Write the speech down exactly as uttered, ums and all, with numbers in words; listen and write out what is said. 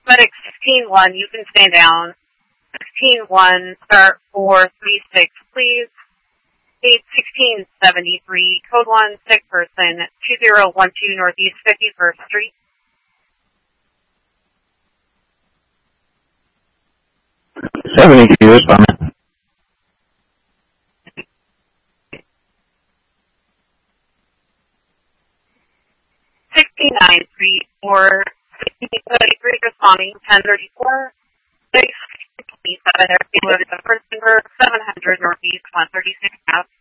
Medic sixteen one, you can stand down. sixteen one, start four three six, please. Eight sixteen seventy three, code one, sick person, two zero one two Northeast Fifty First Street. Seventy-two, responding. Sixty nine three four, sixteen thirty three, responding ten thirty four. Six twenty seven, the first number seven hundred Northeast one thirty six Ave.